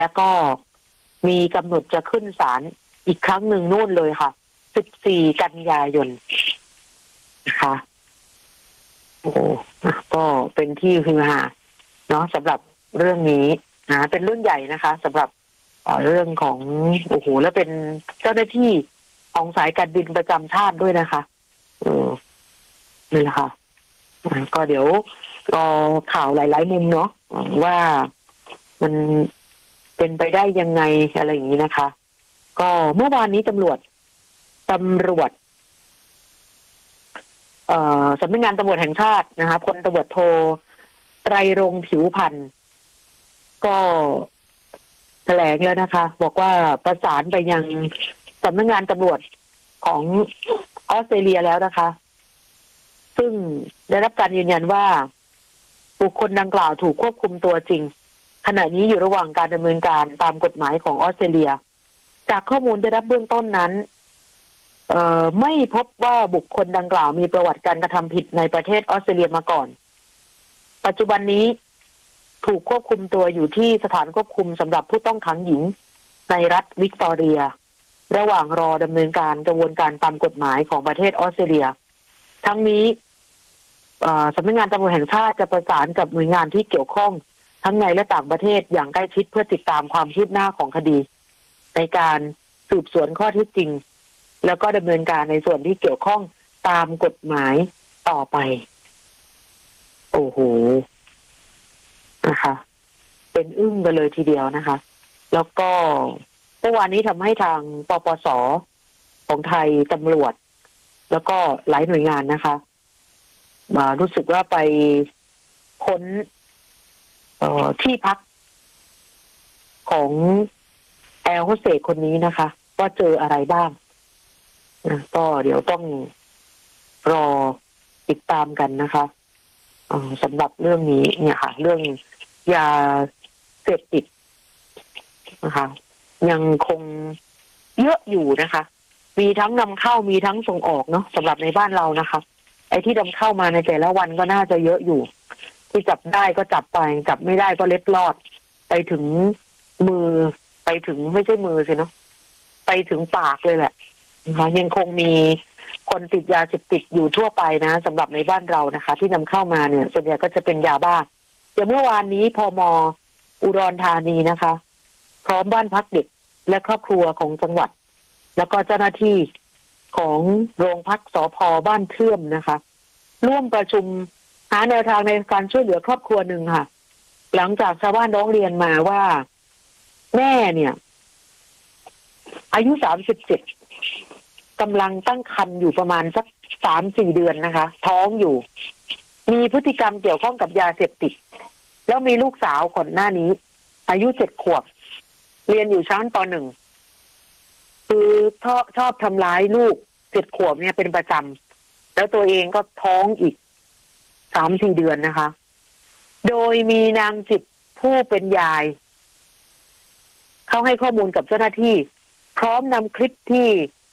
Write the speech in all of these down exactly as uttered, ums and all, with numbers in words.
แล้วก็มีกำหนดจะขึ้นศาลอีกครั้งหนึ่งนู่นเลยค่ะสิบสี่กันยายนนะคะโอ้ก็เป็นที่ฮือฮาเนาะสำหรับเรื่องนี้นะเป็นเรื่องใหญ่นะคะสำหรับเรื่องของโอ้โหแล้วเป็นเจ้าหน้าที่ของสายการบินประจำชาติด้วยนะคะเออนี่แหละค่ะก็เดี๋ยวรอข่าวหลายๆมุมเนาะว่ามันเป็นไปได้ยังไงอะไรอย่างนี้นะคะก็เมื่อวานนี้ตำรวจตำรวจเอ่อสำนักงานตำรวจแห่งชาตินะคะพลตำรวจโทไตรรงค์ผิวพันธ์ก็แถลงแล้วนะคะบอกว่าประสานไปยังสำนักงานตำรวจของออสเตรเลียแล้วนะคะซึ่งได้รับการยืนยันว่าบุคคลดังกล่าวถูกควบคุมตัวจริงขณะนี้อยู่ระหว่างการดำเนินการตามกฎหมายของออสเตรเลียจากข้อมูลได้รับเบื้องต้นนั้นเอ่อไม่พบว่าบุคคลดังกล่าวมีประวัติการกระทำผิดในประเทศออสเตรเลียมาก่อนปัจจุบันนี้ถูกควบคุมตัวอยู่ที่สถานควบคุมสำหรับผู้ต้องขังหญิงในรัฐวิกตอเรียระหว่างรอดำเนินการกระบวนการตามกฎหมายของประเทศออสเตรเลียทั้งนี้สำนักงานตำรวจแห่งชาติจะประสานกับหน่วยงานที่เกี่ยวข้องทั้งในและต่างประเทศอย่างใกล้ชิดเพื่อติดตามความคืบหน้าของคดีในการสืบสวนข้อเท็จจริงแล้วก็ดำเนินการในส่วนที่เกี่ยวข้องตามกฎหมายต่อไปโอ้โหนะคะเป็นอึ้งกันเลยทีเดียวนะคะแล้วก็เมื่อวานนี้ทำให้ทางปปส.ของไทยตำรวจแล้วก็หลายหน่วยงานนะคะมารู้สึกว่าไปค้นเอ่อที่พักของแอร์โฮสเตสคนนี้นะคะว่าเจออะไรบ้างนะก็เดี๋ยวต้องรอติดตามกันนะคะสำหรับเรื่องนี้เนี่ยค่ะเรื่องยาเสพติดนะคะยังคงเยอะอยู่นะคะมีทั้งนำเข้ามีทั้งส่งออกเนาะสำหรับในบ้านเรานะคะไอ้ที่นำเข้ามาในแต่ละวันก็น่าจะเยอะอยู่ที่จับได้ก็จับไปจับไม่ได้ก็เล็ดลอดไปถึงมือไปถึงไม่ใช่มือสิเนาะไปถึงปากเลยแหละนะคะยังคงมีคนติดยาเสพติดอยู่ทั่วไปนะสำหรับในบ้านเรานะคะที่นำเข้ามาเนี่ยส่วนใหญ่ก็จะเป็นยาบ้าอย่างเมื่อวานนี้พม.อุดรธานีนะคะพร้อมบ้านพักเด็กและครอบครัวของจังหวัดแล้วก็เจ้าหน้าที่ของโรงพักสภ.บ้านเทื่อมนะคะร่วมประชุมหาแนวทางในการช่วยเหลือครอบครัวหนึ่งค่ะหลังจากชาวบ้านร้องเรียนมาว่าแม่เนี่ยอายุสามสิบเจ็ดกำลังตั้งครรภ์อยู่ประมาณสักสามสี่เดือนนะคะท้องอยู่มีพฤติกรรมเกี่ยวข้องกับยาเสพติดแล้วมีลูกสาวก่อนหน้านี้อายุเจ็ดขวบเรียนอยู่ชั้นปหนึ่งคือชอบชอบทำร้ายลูกเจ็ดขวบเนี่ยเป็นประจำแล้วตัวเองก็ท้องอีกสามสี่เดือนนะคะโดยมีนางจิตผู้เป็นยายเขาให้ข้อมูลกับเจ้าหน้าที่พร้อมนำคลิปที่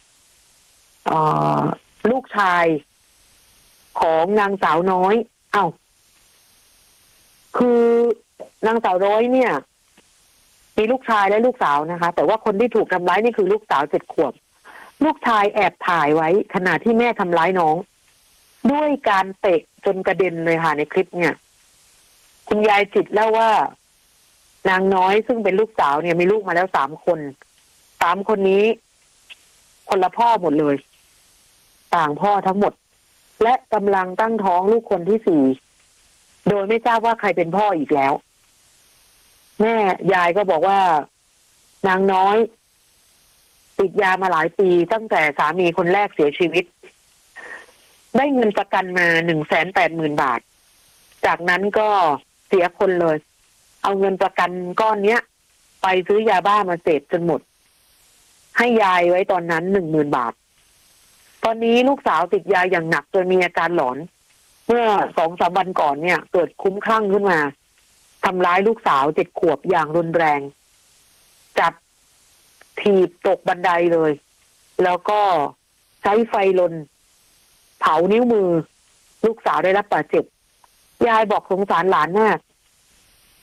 ลูกชายของนางสาวน้อยเอ้าคือนางสาวน้อยเนี่ยมีลูกชายและลูกสาวนะคะแต่ว่าคนที่ถูกทำร้ายนี่คือลูกสาวเจ็ดขวบลูกชายแอบถ่ายไว้ขณะที่แม่ทำร้ายน้องด้วยการเตะจนกระเด็นเลยค่ะในคลิปเนี่ยคุณยายจิตเล่าว่านางน้อยซึ่งเป็นลูกสาวเนี่ยมีลูกมาแล้วสามคนสามคนนี้คนละพ่อหมดเลยต่างพ่อทั้งหมดและกำลังตั้งท้องลูกคนที่สี่โดยไม่ทราบว่าใครเป็นพ่ออีกแล้วแม่ยายก็บอกว่านางน้อยติดยามาหลายปีตั้งแต่สามีคนแรกเสียชีวิตได้เงินประกันมาหนึ่งแสนแปดหมื่นบาทจากนั้นก็เสียคนเลยเอาเงินประกันก้อนเนี้ยไปซื้อยาบ้ามาเสพจนหมดให้ยายไว้ตอนนั้นหนึ่งหมื่นบาทตอนนี้ลูกสาวติดยาอย่างหนักจนมีอาการหลอนเมื่อสองสามวันก่อนเนี่ยเกิดคลุ้มคลั่งขึ้นมาทำร้ายลูกสาวเจ็ดขวบอย่างรุนแรงจับถีบตกบันไดเลยแล้วก็ใช้ไฟลนเผานิ้วมือลูกสาวได้รับบาดเจ็บยายบอกสงสารหลานมาก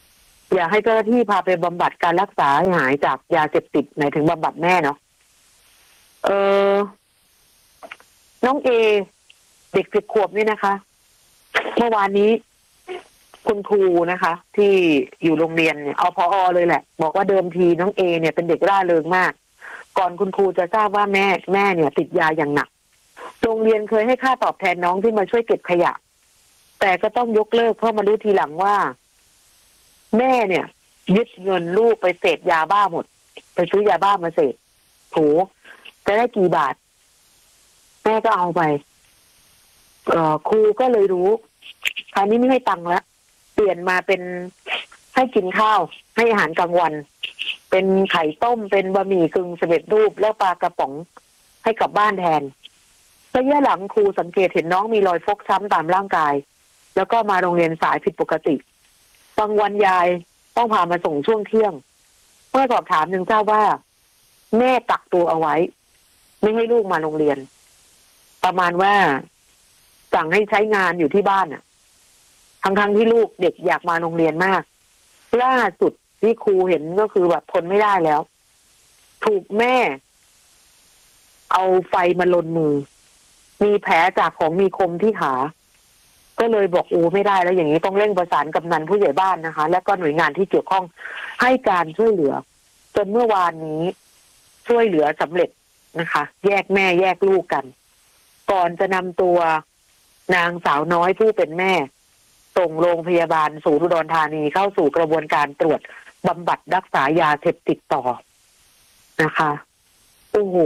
อยากให้เจ้าหน้าที่พาไปบำบัดการรักษาให้หายจากยาเสพติดหมายถึงบำบัดแม่เนาะเออน้องเอเด็กสิบขวบนี่นะคะเมื่อวานนี้คุณครูนะคะที่อยู่โรงเรียนเนี่ยเอาพอเลยแหละบอกว่าเดิมทีน้องเอเนี่ยเป็นเด็กร่าเริงมากก่อนคุณครูจะทราบว่าแม่แม่เนี่ยติดยาอย่างหนักโรงเรียนเคยให้ค่าตอบแทนน้องที่มาช่วยเก็บขยะแต่ก็ต้องยกเลิกเพราะมารู้ทีหลังว่าแม่เนี่ยยึดเงินลูกไปเสพยาบ้าหมดไปซื้อยาบ้ามาเสพโหจะได้กี่บาทแม่ก็เอาไปเอ่อครูก็เลยรู้คราวนี้ไม่ให้ตังค์แล้วเปลี่ยนมาเป็นให้กินข้าวให้อาหารกลางวันเป็นไข่ต้มเป็นบะหมี่กึ่งสำเร็จรูปแล้วปลากระป๋องให้กลับบ้านแทนระยะหลังครูสังเกตเห็นน้องมีรอยฟกช้ำตามร่างกายแล้วก็มาโรงเรียนสายผิดปกติบางวันยายต้องพามาส่งช่วงเที่ยงเมื่อสอบถามหนึ่งเจ้าว่าแม่กักตัวเอาไว้ไม่ให้ลูกมาโรงเรียนประมาณว่าสั่งให้ใช้งานอยู่ที่บ้านอ่ะทั้งๆที่ลูกเด็กอยากมาโรงเรียนมากล่าสุดที่ครูเห็นก็คือแบบทนไม่ได้แล้วถูกแม่เอาไฟมาลนมือมีแผลจากของมีคมที่ขาก็เลยบอกโอ้ไม่ได้แล้วอย่างนี้ต้องเร่งประสานกำนันผู้ใหญ่บ้านนะคะและก็หน่วยงานที่เกี่ยวข้องให้การช่วยเหลือจนเมื่อวานนี้ช่วยเหลือสำเร็จนะคะแยกแม่แยกลูกกันก่อนจะนำตัวนางสาวน้อยผู้เป็นแม่ส่งโรงพยาบาลศูนย์อุดรธานีเข้าสู่กระบวนการตรวจบำบัดรักษายาเสพติดต่อนะคะโอ้โห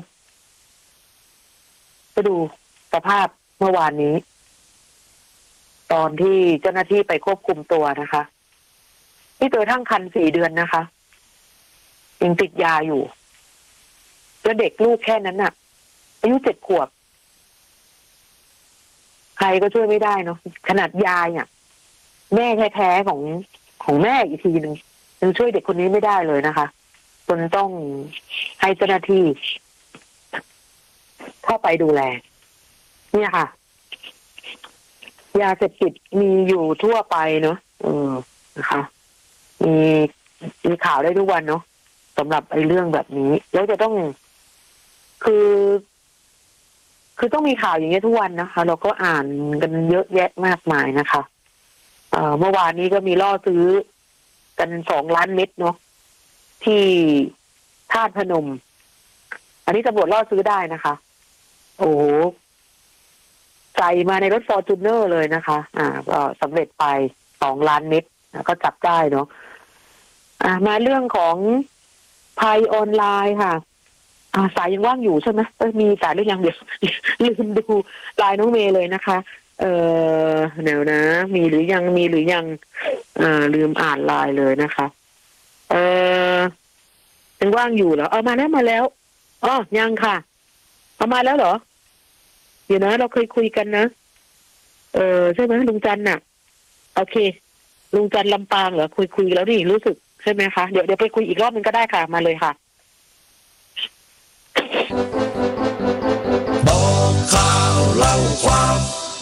ไปดูสภาพเมื่อวานนี้ตอนที่เจ้าหน้าที่ไปควบคุมตัวนะคะนี่ตัวทั้งคันสี่เดือนนะคะยังติดยาอยู่แล้วเด็กลูกแค่นั้นน่ะอายุเจ็ดขวบใครก็ช่วยไม่ได้เนาะขนาดยายเนี่ยแม่แท้ๆของของแม่อีกทีหนึ่งยังช่วยเด็กคนนี้ไม่ได้เลยนะคะจนต้องให้เจ้าหน้าที่เข้าไปดูแลเนี่ยค่ะยาเสพติดมีอยู่ทั่วไปเนาะเออนะคะมีมีข่าวได้ทุกวันเนาะสำหรับไอ้เรื่องแบบนี้แล้วจะต้องคือ คือต้องมีข่าวอย่างเงี้ยทุกวันนะคะเราก็อ่านกันเยอะแยะมากมายนะคะเอ่อเมื่อวานนี้ก็มีล่อซื้อกันสองล้านเม็ดเนาะที่ธาตุพนมอันนี้ตำรวจล่อซื้อได้นะคะโอ้โหใส่มาในรถฟอร์จูเนอร์เลยนะคะอ่าก็สำเร็จไปสองล้านเม็ดก็จับได้เนาะอ่ามาเรื่องของภัยออนไลน์ค่ะอ่าสายยังว่างอยู่ใช่ไหมเออมีสายหรือยังเดี๋ยวลืมดูไลน์น้องเมย์เลยนะคะเออเดี๋ยวนะมีหรือยังมีหรือยังอ่าลืมอ่านไลน์เลยนะคะเออยังว่างอยู่เหรอเอามาแล้วมาแล้วอ๋อยังค่ะเอามาแล้วเหรอเดี๋ยวนะเราเคยคุยกันนะเออใช่ไหมลุงจันน่ะโอเคลุงจันลำปางเหรอคุยคุยแล้วนี่รู้สึกใช่ไหมคะเดี๋ยวเดี๋ยวไปคุยอีกรอบนึงก็ได้ค่ะมาเลยค่ะบอกข่าวเล่าความ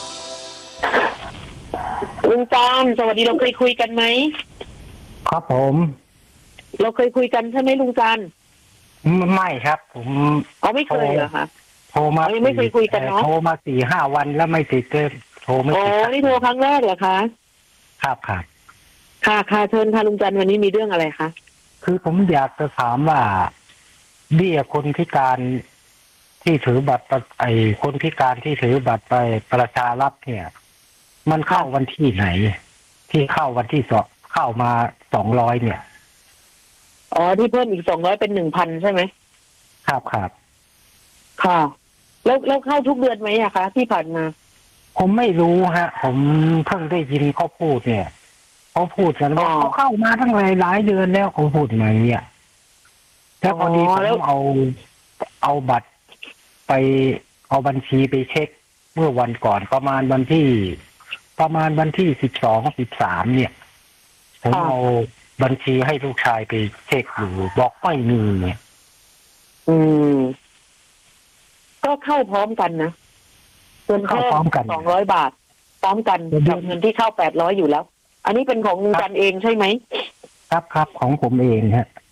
ลุงจันสวัสดีเราเคยคุยกันไหมครับผมเราเคยคุยกันใช่ไหมลุงจันไม่ครับผมอ๋อไม่เคยเหรอคะโทรมาไม่เคยคุยกันเนาะโทรมาสี่ห้าวันแล้วไม่ติดเลยโทรไม่ติดอ๋อนี่โทรครั้งแรกเหรอคะครับครับค่ะค่ะเชิญค่ะลุงจันวันนี้มีเรื่องอะไรคะคือผมอยากจะถามว่าเบี้ยคนพิการที่ถือบัตรไอ้คนพิการที่ถือบัตรไปประชารัฐเนี่ยมันเข้าวันที่ไหนที่เข้าวันที่สองเข้ามาสองร้อยเนี่ยอ๋อที่เพิ่มอีกสองร้อยเป็นหนึ่งพันใช่ไหมครับครับค่ะแล้วแล้วเข้าทุกเดือนไหมอะคะที่ผ่านมาผมไม่รู้ฮะผมเพิ่งได้ยินเขาพูดเนี่ยเขาพูดกันว่าเขาเข้ามาตั้งหลายหลายเดือนแล้วเขาพูดมาเนี่ยแล้วพอดีผมเอาเอาบัตรไปเอาบัญชีไปเช็คเมื่อวันก่อนประมาณวันที่ประมาณวันที่สิบสองสิบสามเนี่ยผมเอาบัญชีให้ลูกชายไปเช็คอยู่บอกไม่มีเนี่ยอืมก็เข้าพร้อมกันนะเงินเข้าพร้อมกันสองร้อยบาทพร้อมกันกับเงินที่เข้าแปดร้อยอยู่แล้วอันนี้เป็นของลุงจันเองใช่ไหมครับครับของผมเองฮะ